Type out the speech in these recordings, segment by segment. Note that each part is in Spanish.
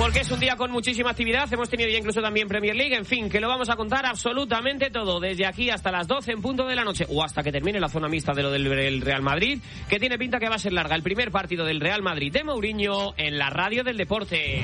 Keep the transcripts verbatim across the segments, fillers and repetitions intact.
porque es un día con muchísima actividad. Hemos tenido ya incluso también Premier League. En fin, que lo vamos a contar absolutamente todo, desde aquí hasta las doce en punto de la noche, o hasta que termine la zona mixta de lo del Real Madrid, que tiene pinta que va a ser larga. El primer partido del Real Madrid de Mourinho en la radio del deporte.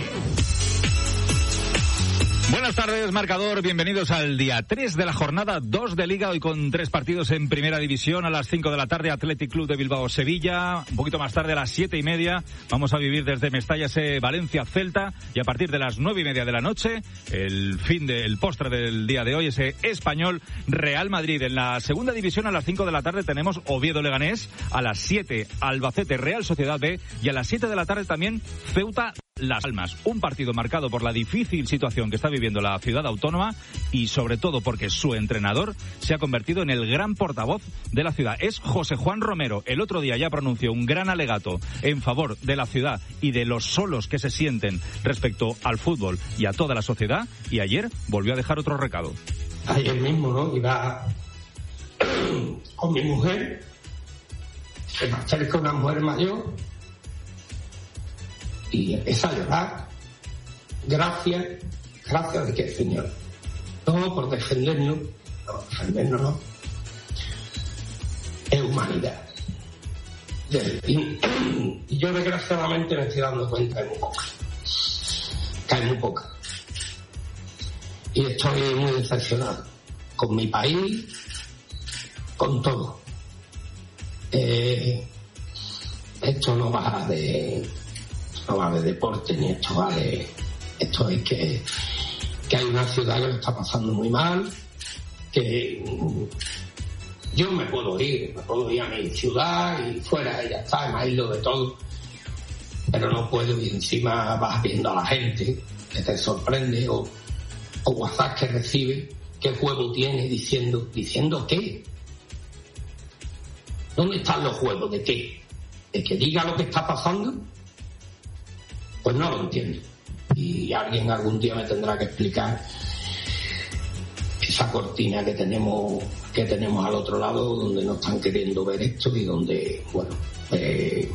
Buenas tardes, marcador. Bienvenidos al día tres de la jornada dos de Liga, hoy con tres partidos en Primera División. A las cinco de la tarde, Athletic Club de Bilbao-Sevilla. Un poquito más tarde, a las siete y media, vamos a vivir desde Mestalla ese Valencia-Celta. Y a partir de las nueve y media de la noche, el fin del postre del día de hoy, ese Español-Real Madrid. En la Segunda División, a las cinco de la tarde, tenemos Oviedo-Leganés. A las siete, Albacete-Real Sociedad B. Y a las siete de la tarde también, Ceuta Las Palmas. Un partido marcado por la difícil situación que está viviendo la ciudad autónoma y sobre todo porque su entrenador se ha convertido en el gran portavoz de la ciudad. Es José Juan Romero. El otro día ya pronunció un gran alegato en favor de la ciudad y de los solos que se sienten respecto al fútbol y a toda la sociedad, y ayer volvió a dejar otro recado. Ayer mismo, ¿no? Iba con mi mujer, se me acerca una mujer mayor y empieza a llorar. Gracias, gracias de que, Señor, todo por defendernos, no, defendernos no, es humanidad. Y, y yo desgraciadamente me estoy dando cuenta de muy poca, que hay muy poca. Y estoy muy decepcionado con mi país, con todo. Eh, esto no va de... no va de deporte, ni esto va de... Esto es que, que hay una ciudad que lo está pasando muy mal, que yo me puedo ir, me puedo ir a mi ciudad y fuera y ya está, me aíslo de todo, pero no puedo, y encima vas viendo a la gente que te sorprende, o, o WhatsApp que recibe, qué juego tiene, diciendo, ¿diciendo qué? ¿Dónde están los juegos? ¿De qué? ¿De que diga lo que está pasando? Pues no lo entiendo. Y alguien algún día me tendrá que explicar esa cortina que tenemos que tenemos al otro lado, donde no están queriendo ver esto y donde, bueno, eh,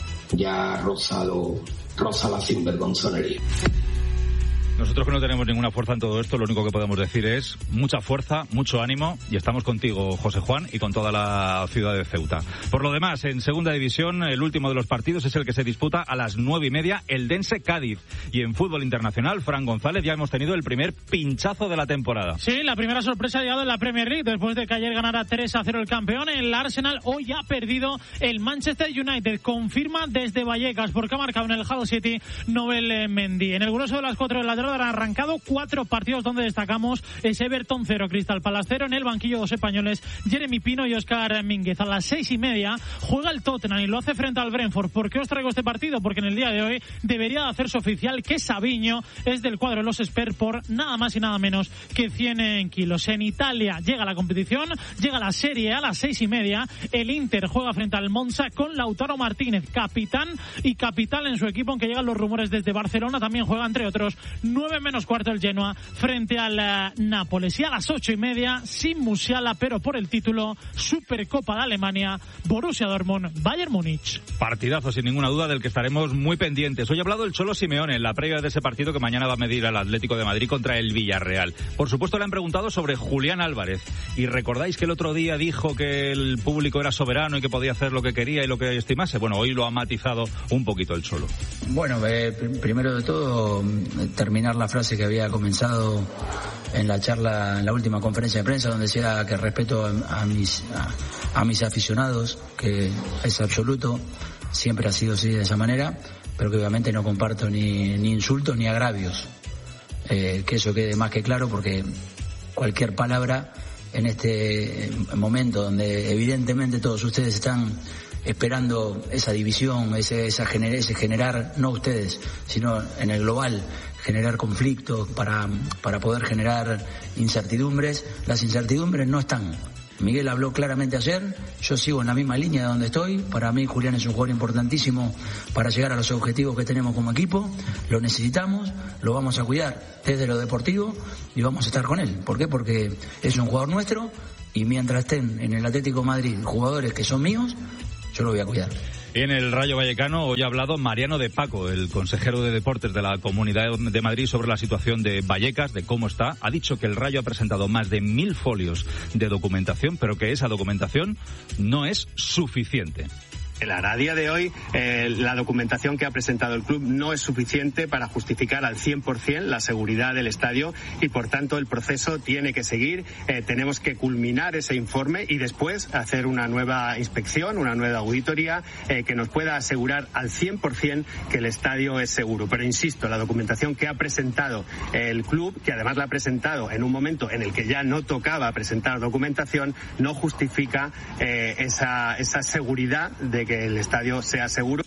ya roza, lo, roza la sinvergonzonería. Nosotros que no tenemos ninguna fuerza en todo esto, lo único que podemos decir es mucha fuerza, mucho ánimo, y estamos contigo, José Juan, y con toda la ciudad de Ceuta. Por lo demás, en Segunda División, el último de los partidos es el que se disputa a las nueve y media, el Dense Cádiz. Y en fútbol internacional, Fran González, ya hemos tenido el primer pinchazo de la temporada. Sí, la primera sorpresa ha llegado en la Premier League, después de que ayer ganara tres a cero el campeón. El Arsenal hoy ha perdido el Manchester United, confirma desde Vallecas, porque ha marcado en el Hull City Nobel Mendy. En el grueso de las cuatro de la tarde han arrancado cuatro partidos donde destacamos ese Everton cero, Crystal Palace cero. En el banquillo dos españoles, Jeremy Pino y Óscar Mínguez. A las seis y media juega el Tottenham y lo hace frente al Brentford. ¿Por qué os traigo este partido? Porque en el día de hoy debería de hacerse oficial que Savinho es del cuadro de los Spurs por nada más y nada menos que cien kilos. En Italia llega la competición, llega la Serie A a las seis y media. El Inter juega frente al Monza con Lautaro Martínez, capitán y capital en su equipo, aunque llegan los rumores desde Barcelona. También juega, entre otros, nueve menos cuarto el Genoa frente al uh, Nápoles. Y a las ocho y media, sin Musiala, pero por el título, Supercopa de Alemania, Borussia Dortmund, Bayern Múnich. Partidazo, sin ninguna duda, del que estaremos muy pendientes. Hoy ha hablado el Cholo Simeone en la previa de ese partido que mañana va a medir al Atlético de Madrid contra el Villarreal. Por supuesto, le han preguntado sobre Julián Álvarez. Y recordáis que el otro día dijo que el público era soberano y que podía hacer lo que quería y lo que estimase. Bueno, hoy lo ha matizado un poquito el Cholo. Bueno, eh, primero de todo, terminar la frase que había comenzado en la charla, en la última conferencia de prensa, donde decía que respeto a, a mis a, a mis aficionados, que es absoluto, siempre ha sido así de esa manera, pero que obviamente no comparto ni, ni insultos ni agravios. Eh, que eso quede más que claro, porque cualquier palabra en este momento donde evidentemente todos ustedes están esperando esa división, ese, esa gener, ese generar, no ustedes, sino en el global, generar conflictos para, para poder generar incertidumbres. Las incertidumbres no están. Miguel habló claramente ayer, yo sigo en la misma línea de donde estoy. Para mí Julián es un jugador importantísimo para llegar a los objetivos que tenemos como equipo. Lo necesitamos, lo vamos a cuidar desde lo deportivo y vamos a estar con él. ¿Por qué? Porque es un jugador nuestro y mientras estén en el Atlético de Madrid jugadores que son míos, yo lo voy a cuidar. En el Rayo Vallecano hoy ha hablado Mariano de Paco, el consejero de Deportes de la Comunidad de Madrid, sobre la situación de Vallecas, de cómo está. Ha dicho que el Rayo ha presentado más de mil folios de documentación, pero que esa documentación no es suficiente. A día de hoy, eh, la documentación que ha presentado el club no es suficiente para justificar al cien por ciento la seguridad del estadio y, por tanto, el proceso tiene que seguir. Eh, tenemos que culminar ese informe y después hacer una nueva inspección, una nueva auditoría eh, que nos pueda asegurar al cien por ciento que el estadio es seguro. Pero, insisto, la documentación que ha presentado el club, que además la ha presentado en un momento en el que ya no tocaba presentar documentación, no justifica eh, esa, esa seguridad de que el estadio sea seguro.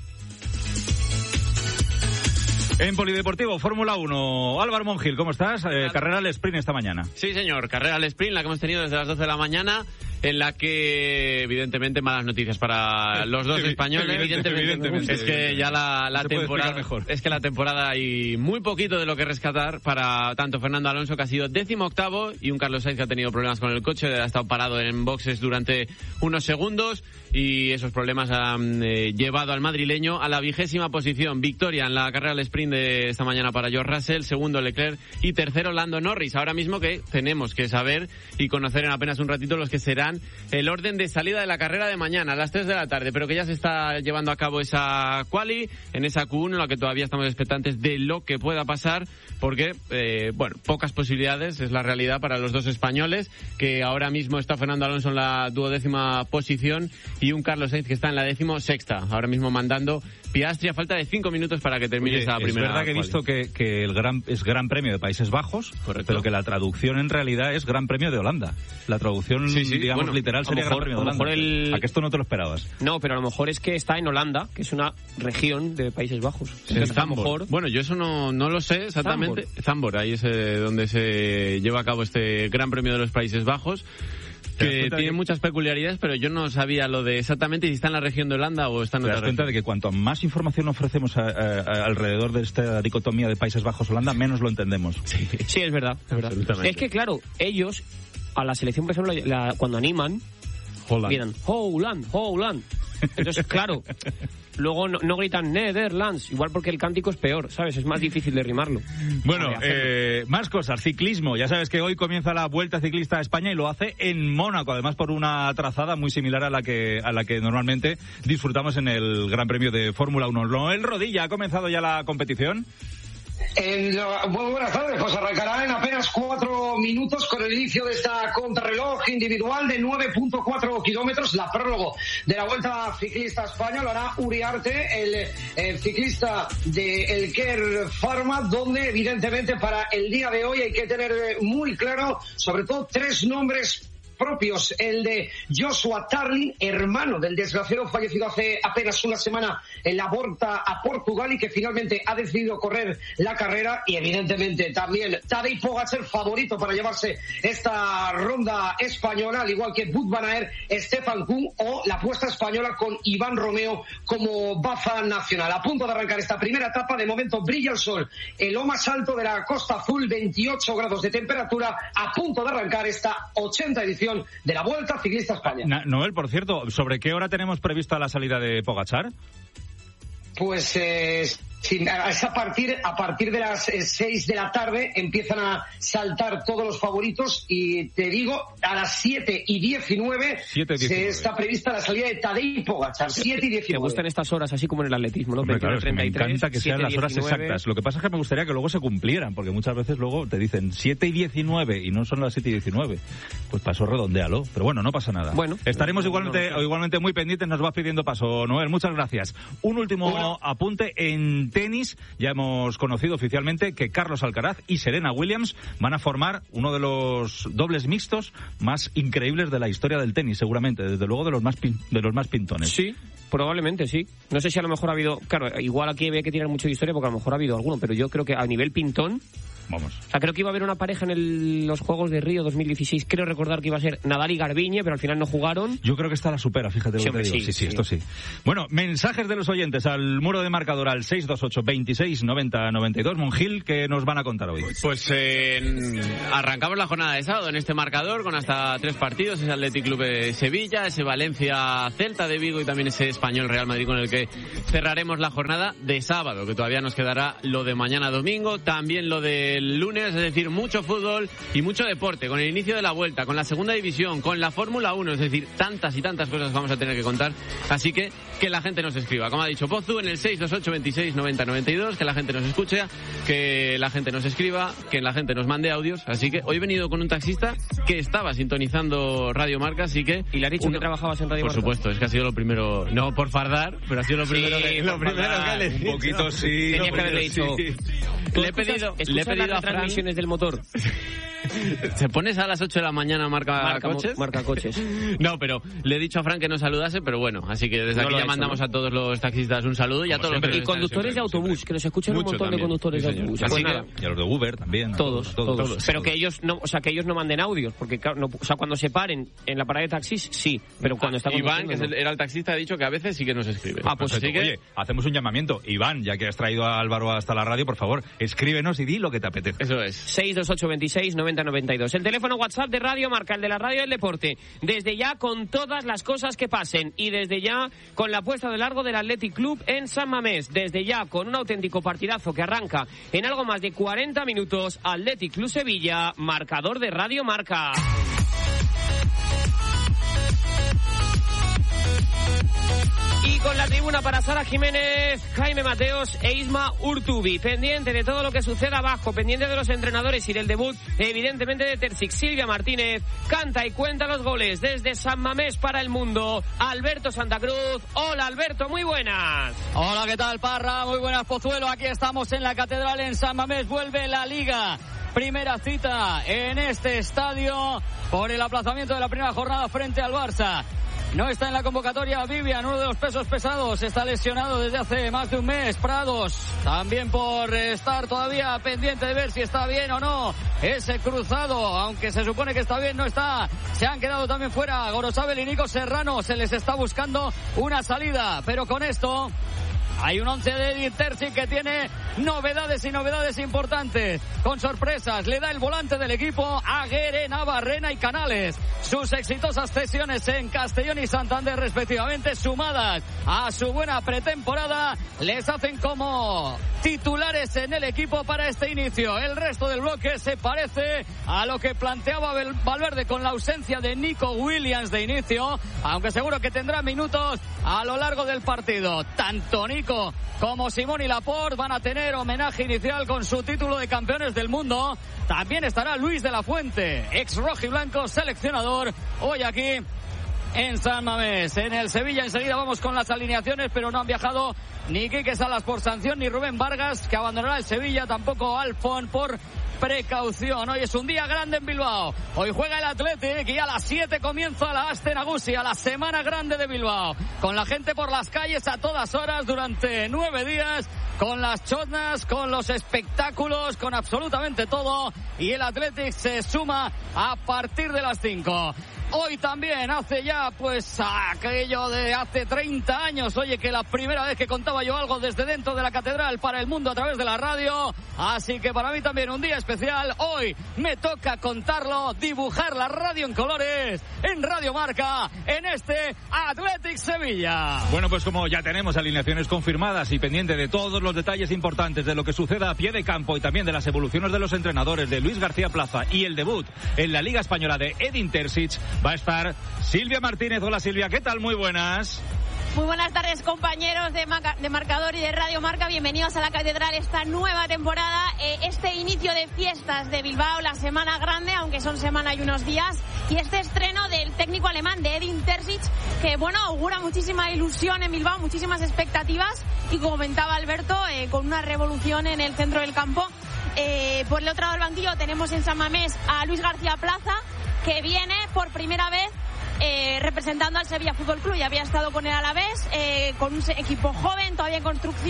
En Polideportivo, Fórmula uno, Álvaro Monjil, ¿cómo estás? Eh, carrera al sprint esta mañana. Sí, señor, carrera al sprint, la que hemos tenido desde las doce de la mañana, en la que, evidentemente, malas noticias para los dos españoles. Evidentemente, evidentemente, es que ya la, la temporada, mejor. es que la temporada hay muy poquito de lo que rescatar para tanto Fernando Alonso, que ha sido décimo octavo, y un Carlos Sainz que ha tenido problemas con el coche, ha estado parado en boxes durante unos segundos, y esos problemas han eh, llevado al madrileño a la vigésima posición. Victoria en la carrera al sprint de esta mañana para George Russell, segundo Leclerc y tercero Lando Norris. Ahora mismo que tenemos que saber y conocer en apenas un ratito los que serán el orden de salida de la carrera de mañana a las tres de la tarde, pero que ya se está llevando a cabo esa quali, en esa Q uno, en la que todavía estamos expectantes de lo que pueda pasar, porque, eh, bueno, pocas posibilidades es la realidad para los dos españoles, que ahora mismo está Fernando Alonso en la duodécima posición y un Carlos Sainz que está en la décimo sexta, ahora mismo mandando Piastri a falta de cinco minutos para que termine Oye, esa primera. Es verdad que he visto que, que el gran es Gran Premio de Países Bajos, correcto, pero que la traducción en realidad es Gran Premio de Holanda. La traducción, sí, sí, digamos, bueno, literal sería mejor, Gran Premio de Holanda. El... ¿A que esto no te lo esperabas? No, pero a lo mejor es que está en Holanda, que es una región de Países Bajos. Entonces, a lo mejor... Bueno, yo eso no, no lo sé exactamente. Zandvoort, Zandvoort ahí es eh, donde se lleva a cabo este Gran Premio de los Países Bajos, que tiene que... muchas peculiaridades, pero yo no sabía lo de exactamente si está en la región de Holanda o está en otra región. Te das cuenta de que cuanto más información ofrecemos a, a, a, alrededor de esta dicotomía de Países Bajos-Holanda, menos lo entendemos. Sí, sí, es verdad. Es, verdad. Es que, claro, ellos, a la selección, por ejemplo, la, cuando animan, miran, Holland, Holland. Entonces, claro, luego no, no gritan Netherlands, igual porque el cántico es peor, ¿sabes? Es más difícil de rimarlo. Bueno, eh, más cosas, ciclismo. Ya sabes que hoy comienza la Vuelta Ciclista a España y lo hace en Mónaco, además por una trazada muy similar a la que a la que normalmente disfrutamos en el Gran Premio de Fórmula uno. Noel Rodilla, ¿ha comenzado ya la competición? En, muy buenas tardes, pues arrancará en apenas cuatro minutos con el inicio de esta contrarreloj individual de nueve punto cuatro kilómetros, la prólogo de la Vuelta Ciclista a España. Lo hará Uriarte, el, el ciclista de El Care Pharma, donde evidentemente para el día de hoy hay que tener muy claro sobre todo tres nombres propios, el de Joshua Tarling, hermano del desgraciado fallecido hace apenas una semana en la Volta a Portugal y que finalmente ha decidido correr la carrera, y evidentemente también Tadej Pogačar, favorito para llevarse esta ronda española, al igual que Wout van Aert, Stefan Kuhn o la apuesta española con Iván Romeo como baza nacional. A punto de arrancar esta primera etapa, de momento brilla el sol en lo más alto de la Costa Azul, veintiocho grados de temperatura, a punto de arrancar esta ochenta edición de la Vuelta Ciclista a España. Na- Noel, por cierto, ¿sobre qué hora tenemos prevista la salida de Pogačar? Pues eh, sí, es a partir, a partir de las eh, seis de la tarde empiezan a saltar todos los favoritos y te digo, a las siete y diecinueve se está prevista la salida de Tadej Pogačar, siete y diecinueve. Me gustan estas horas así como en el atletismo, ¿no? Hombre, claro, es que me encanta que sean las horas diecinueve. exactas. Lo que pasa es que me gustaría que luego se cumplieran, porque muchas veces luego te dicen siete y diecinueve y no son las siete y diecinueve. Pues paso, redondéalo. Pero bueno, no pasa nada. Bueno, estaremos no, igualmente, no, no. igualmente muy pendientes, nos vas pidiendo paso, Noel. Muchas gracias. Un último bueno. apunte en tenis. Ya hemos conocido oficialmente que Carlos Alcaraz y Serena Williams van a formar uno de los dobles mixtos más increíbles de la historia del tenis, seguramente, desde luego de los más pin- de los más pintones. Sí, probablemente sí. No sé si a lo mejor ha habido, claro, igual aquí había que tirar mucho de historia porque a lo mejor ha habido alguno, pero yo creo que a nivel pintón vamos. O sea, creo que iba a haber una pareja en el, los Juegos de Río dos mil dieciséis. Creo recordar que iba a ser Nadal y Garbiñe, pero al final no jugaron. Yo creo que esta la supera, fíjate lo Sí, que te digo. sí, Sí, sí, sí. esto sí. Bueno, mensajes de los oyentes al muro de marcador al seis dos ocho, veintiséis, noventa, noventa y dos. Monjil, ¿qué nos van a contar hoy? Pues eh, arrancamos la jornada de sábado en este marcador con hasta tres partidos, ese Athletic Club de Sevilla, ese Valencia Celta de Vigo y también ese Español Real Madrid con el que cerraremos la jornada de sábado, que todavía nos quedará lo de mañana domingo, también lo del lunes, es decir, mucho fútbol y mucho deporte, con el inicio de la vuelta, con la segunda división, con la Fórmula uno, es decir, tantas y tantas cosas vamos a tener que contar, así que que la gente nos escriba, como ha dicho Pozu, en el seis dos ocho, veintiséis, noventa, noventa y dos, que la gente nos escuche, que la gente nos escriba, que la gente nos mande audios, así que hoy he venido con un taxista que estaba sintonizando Radio Marca, así que... ¿Y le has dicho uno, que trabajabas en Radio Por Marca? supuesto, es que ha sido lo primero, no por fardar, pero ha sido lo primero Sí, que, lo por primero fardar, que le he Un dicho. poquito sí. Tenía que haberle dicho. sí. ¿Tú Le he escuchas- pedido, le he escuchas pedido las a Fran... transmisiones del motor? ¿Se pones a las ocho de la mañana marca, Marca, mo- coches? marca coches. No, pero le he dicho a Fran que no saludase, pero bueno, así que desde No aquí lo ya ha hecho, mandamos ¿no? a todos los taxistas un saludo y a Como todos siempre. los Y conductores de autobús, que nos escuchan un Mucho montón de también. conductores Sí, de señor. autobús. Así Pues que- nada, Y a los de Uber también. a todos, todos, todos. Pero que ellos no, o sea, que ellos no manden audios, porque claro, no, o sea, cuando se paren en la parada de taxis, sí, pero cuando está Iván, que es conduciendo, el- era el taxista, ha dicho que a veces sí que nos escribe. Ah, pues Perfecto. así que... Oye, hacemos un llamamiento. Iván, ya que has traído a Álvaro hasta la radio, por favor, escríbenos y di lo que te apetezca. Eso es. seis dos ocho, veintiséis, noventa, noventa y dos. El teléfono WhatsApp de Radio Marca, el de la radio del deporte. Desde ya con todas las cosas que pasen y desde ya con la apuesta de largo del Athletic Club en San Mamés. Desde ya con un auténtico partidazo que arranca en algo más de cuarenta minutos. Athletic Club Sevilla, marcador de Radio Marca. Y con la tribuna para Sara Jiménez, Jaime Mateos e Isma Urtubi. Pendiente de todo lo que suceda abajo, pendiente de los entrenadores y del debut, evidentemente de Terzic. Silvia Martínez canta y cuenta los goles desde San Mamés para el mundo. Alberto Santa Cruz. Hola Alberto, muy buenas. Hola, ¿qué tal, Parra? Muy buenas, Pozuelo. Aquí estamos en la Catedral en San Mamés. Vuelve la Liga. Primera cita en este estadio por el aplazamiento de la primera jornada frente al Barça. No está en la convocatoria Vivian, uno de los pesos pesados. Está lesionado desde hace más de un mes. Prados, también por estar todavía pendiente de ver si está bien o no. Ese cruzado, aunque se supone que está bien, no está. Se han quedado también fuera Gorosabel y Nico Serrano. Se les está buscando una salida. Pero con esto... hay un once de Edin Terzic que tiene novedades y novedades importantes. Con sorpresas, le da el volante del equipo a Guere, Navarrena y Canales. Sus exitosas cesiones en Castellón y Santander respectivamente, sumadas a su buena pretemporada, les hacen como titulares en el equipo para este inicio. El resto del bloque se parece a lo que planteaba Valverde con la ausencia de Nico Williams de inicio, aunque seguro que tendrá minutos a lo largo del partido. Tanto Nico como Simón y Laporte van a tener homenaje inicial con su título de campeones del mundo. También estará Luis de la Fuente, ex rojiblanco seleccionador, hoy aquí en San Mamés. En el Sevilla enseguida vamos con las alineaciones, pero no han viajado ni Quique Salas por sanción, ni Rubén Vargas, que abandonará el Sevilla, tampoco Alfon por precaución. Hoy es un día grande en Bilbao. Hoy juega el Athletic y a las siete comienza la Astenagusia, la semana grande de Bilbao. Con la gente por las calles a todas horas durante nueve días, con las chotnas, con los espectáculos, con absolutamente todo. Y el Athletic se suma a partir de las cinco. Hoy también hace ya pues aquello de hace treinta años, oye, que la primera vez que contaba yo algo desde dentro de la catedral para el mundo a través de la radio, así que para mí también un día especial. Hoy me toca contarlo, dibujar la radio en colores en Radio Marca, en este Athletic Sevilla. Bueno, pues como ya tenemos alineaciones confirmadas y pendiente de todos los detalles importantes de lo que suceda a pie de campo y también de las evoluciones de los entrenadores de Luis García Plaza y el debut en la Liga Española de Edin Terzic, va a estar Silvia Martínez. Hola Silvia, ¿qué tal? Muy buenas. Muy buenas tardes, compañeros de, Maca, de Marcador y de Radio Marca. Bienvenidos a la Catedral, esta nueva temporada, eh, este inicio de fiestas de Bilbao, la semana grande, aunque son semana y unos días, y este estreno del técnico alemán de Edin Terzic, que bueno, augura muchísima ilusión en Bilbao, muchísimas expectativas, y como comentaba Alberto, eh, con una revolución en el centro del campo. Eh, por el otro lado del banquillo tenemos en San Mamés a Luis García Plaza, que viene por primera vez eh, representando al Sevilla Fútbol Club. Ya había estado con el Alavés, eh, con un equipo joven, todavía en construcción,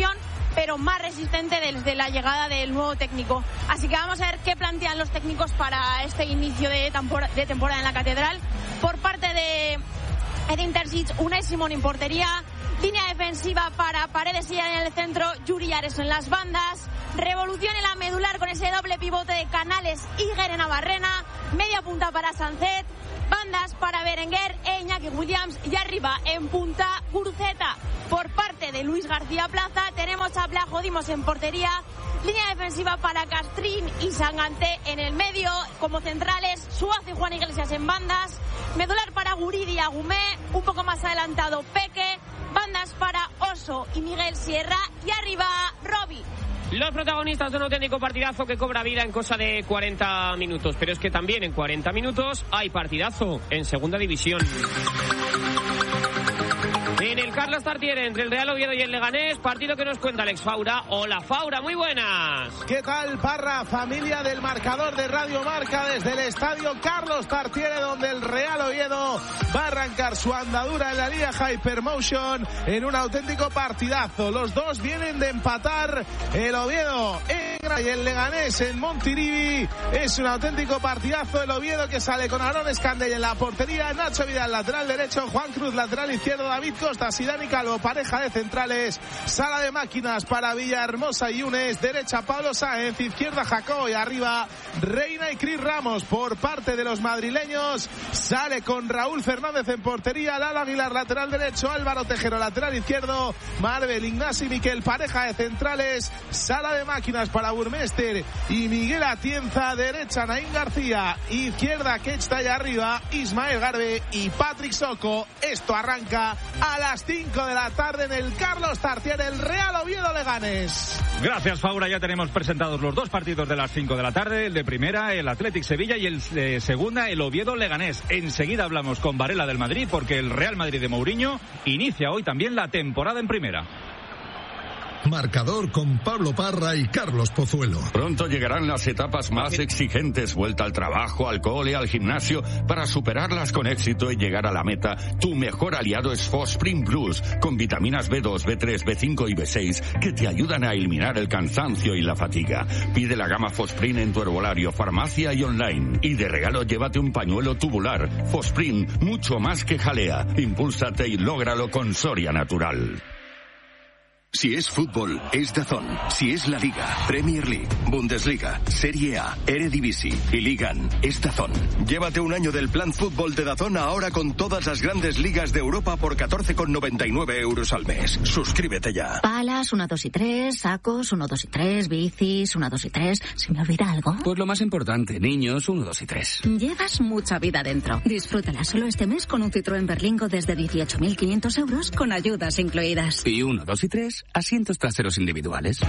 pero más resistente desde la llegada del nuevo técnico. Así que vamos a ver qué plantean los técnicos para este inicio de, tempor- de temporada en la Catedral. Por parte de Edin Terzic, Unai Simón en portería, línea defensiva para Paredes y en el centro, Yuri Ares en las bandas, revolución en la medular con ese doble pivote de Canales y Guerra Navarrena, media punta para Sancet, bandas para Berenguer e Iñaki Williams y arriba en punta Guruceta. Por parte de Luis García Plaza tenemos a Blajo Dimos en portería, línea defensiva para Castrín y Sangante en el medio como centrales, Suazo y Juan Iglesias en bandas, medular para Guridi y Agumé, un poco más adelantado Peque, bandas para Oso y Miguel Sierra y arriba Robi. Los protagonistas de un auténtico partidazo que cobra vida en cosa de cuarenta minutos, pero es que también en cuarenta minutos hay partidazo en segunda división. En el Carlos Tartiere, entre el Real Oviedo y el Leganés, partido que nos cuenta Alex Faura. Hola Faura, muy buenas. ¿Qué tal, Parra? Familia del marcador de Radio Marca desde el estadio Carlos Tartiere, donde el Real Oviedo va a arrancar su andadura en la Liga Hypermotion en un auténtico partidazo. Los dos vienen de empatar, el Oviedo en y el Leganés en Montilivi. Es un auténtico partidazo. El Oviedo que sale con Aarón Escandell en la portería, Nacho Vidal lateral derecho, Juan Cruz lateral izquierdo, David Costa, Sidani Calvo, pareja de centrales, sala de máquinas para Villahermosa y Yunes, derecha Pablo Sáenz, izquierda Jacobo y arriba Reina y Cris Ramos. Por parte de los madrileños sale con Raúl Fernández en portería, Lalo Aguilar lateral derecho, Álvaro Tejero lateral izquierdo, Marvel, Ignasi Miquel, pareja de centrales, sala de máquinas para Burmester y Miguel Atienza, derecha Naín García, izquierda Kechta y arriba Ismael Garbe y Patrick Soco. Esto arranca a las cinco de la tarde en el Carlos Tartiere, el Real Oviedo Leganés. Gracias, Faura. Ya tenemos presentados los dos partidos de las cinco de la tarde, el de primera, el Athletic Sevilla, y el de segunda, el Oviedo Leganés. Enseguida hablamos con Varela del Madrid, porque el Real Madrid de Mourinho inicia hoy también la temporada en primera. Marcador con Pablo Parra y Carlos Pozuelo. Pronto llegarán las etapas más exigentes, vuelta al trabajo, al cole, al gimnasio. Para superarlas con éxito y llegar a la meta, tu mejor aliado es Fosprint Plus, con vitaminas B dos, B tres, B cinco y B seis que te ayudan a eliminar el cansancio y la fatiga. Pide la gama Fosprint en tu herbolario, farmacia y online. Y de regalo llévate un pañuelo tubular. Fosprint, mucho más que jalea. Impúlsate y lógralo con Soria Natural. Si es fútbol, es DAZN. Si es la Liga, Premier League, Bundesliga, Serie A, Eredivisie y Ligan, es DAZN. Llévate un año del plan fútbol de DAZN ahora con todas las grandes ligas de Europa por catorce con noventa y nueve euros al mes. Suscríbete ya. Palas, uno, dos y tres, sacos, uno, dos y tres, bicis, uno, dos y tres. ¿Se me olvida algo? Pues lo más importante, niños, uno, dos y tres. Llevas mucha vida dentro. Disfrútala solo este mes con un Citroën Berlingo desde dieciocho mil quinientos euros con ayudas incluidas. Y uno, dos y tres, asientos traseros individuales.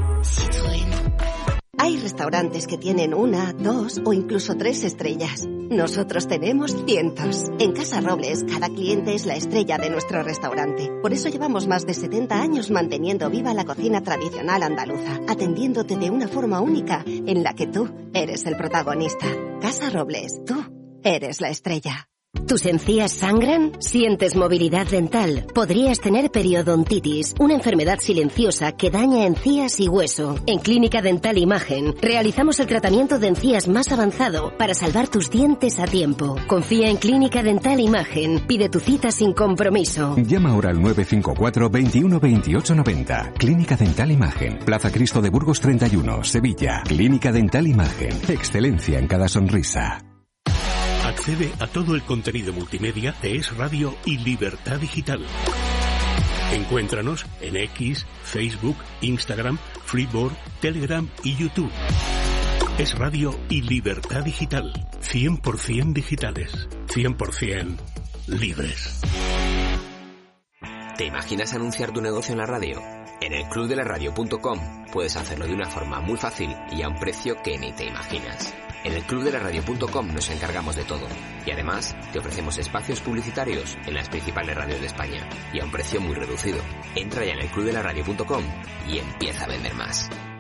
Hay restaurantes que tienen una, dos o incluso tres estrellas. Nosotros tenemos cientos. En Casa Robles, cada cliente es la estrella de nuestro restaurante. Por eso llevamos más de setenta años manteniendo viva la cocina tradicional andaluza, atendiéndote de una forma única en la que tú eres el protagonista. Casa Robles, tú eres la estrella. ¿Tus encías sangran? ¿Sientes movilidad dental? Podrías tener periodontitis, una enfermedad silenciosa que daña encías y hueso. En Clínica Dental Imagen realizamos el tratamiento de encías más avanzado para salvar tus dientes a tiempo. Confía en Clínica Dental Imagen. Pide tu cita sin compromiso. Llama ahora al nueve cinco cuatro, veintiuno, veintiocho, noventa. Clínica Dental Imagen. Plaza Cristo de Burgos treinta y uno, Sevilla. Clínica Dental Imagen. Excelencia en cada sonrisa. Accede a todo el contenido multimedia de Es Radio y Libertad Digital. Encuéntranos en X, Facebook, Instagram, Freeboard, Telegram y YouTube. Es Radio y Libertad Digital. cien por ciento digitales. cien por ciento libres. ¿Te imaginas anunciar tu negocio en la radio? En el club de la radio punto com puedes hacerlo de una forma muy fácil y a un precio que ni te imaginas. En el club de la radio punto com nos encargamos de todo y además te ofrecemos espacios publicitarios en las principales radios de España y a un precio muy reducido. Entra ya en el club de la radio punto com y empieza a vender más.